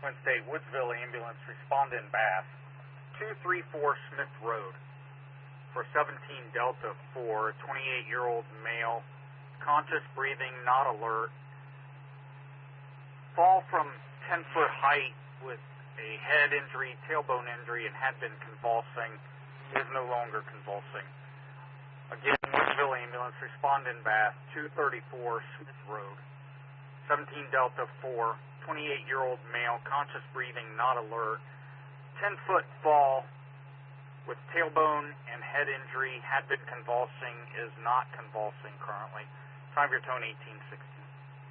Twin State Woodsville ambulance respond in Bath, 234 Smith Road for 17 Delta 4, 28-year-old male, conscious breathing, not alert, fall from 10-foot height with a head injury, tailbone injury, and had been convulsing, is no longer convulsing. Again, Woodsville ambulance respond in Bath, 234 Smith Road, 17 Delta 4, 28-year-old male, conscious breathing, not alert, 10-foot fall with tailbone and head injury, had been convulsing, is not convulsing currently. Time of your tone 1860.